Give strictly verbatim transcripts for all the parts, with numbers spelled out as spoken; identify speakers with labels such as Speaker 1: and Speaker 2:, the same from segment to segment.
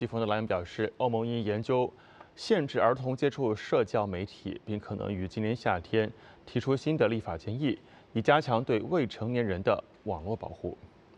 Speaker 1: 冯德莱恩表示，欧盟应研究限制儿童接触社交媒体，并可能于今年夏天提出新的立法建议，以加强对未成年人的网络保护。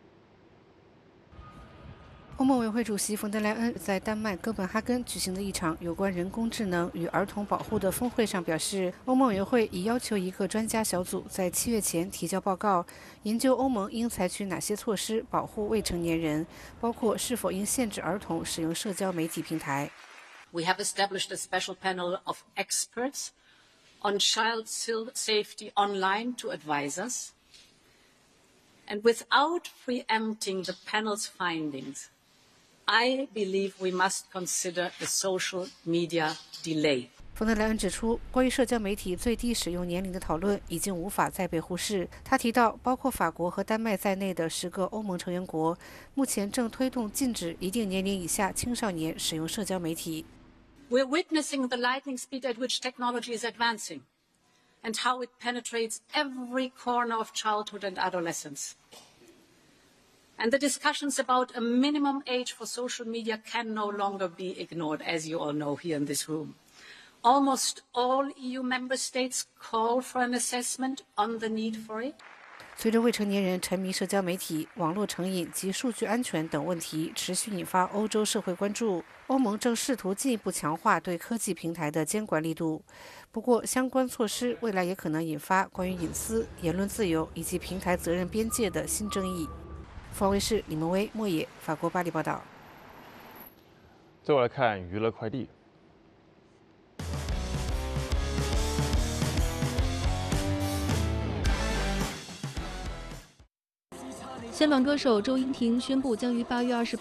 Speaker 2: 欧盟委员会主席冯德莱恩在丹麦哥本哈根举行的一场有关人工智能与儿童保护的峰会上表示，欧盟委员会已要求一个专家小组在七月前提交报告，研究欧盟应采取哪些措施保护未成年人，包括是否应限制儿童使用社交媒体平台。
Speaker 3: We have established a special panel of experts on child safety online to advise us. And without preempting the panel's findings, I believe we must consider the social media delay.
Speaker 2: 冯德莱恩指出，关于社交媒体最低使用年龄的讨论已经无法再被忽视。他提到，包括法国和丹麦在内的十个欧盟成员国，目前正推动禁止一定年龄以下青少年使用社交媒体。
Speaker 3: We're witnessing the lightning speed at which technology is advancing, and how it penetrates every corner of childhood and adolescence. And the discussions about a minimum age for social media can no longer be ignored, as you all know here in this room. Almost all E U member states call for an assessment on the need for it.
Speaker 2: 随着未成年人沉迷社交媒体、网络成瘾及数据安全等问题持续引发欧洲社会关注，欧盟正试图进一步强化对科技平台的监管力度。不过，相关措施未来也可能引发关于隐私、言论自由以及平台责任边界的新争议。凤凰卫视李梦薇、莫野，法国巴黎报道。
Speaker 1: 最后来看娱乐快递。
Speaker 4: 香港歌手周英婷宣布将于八月二十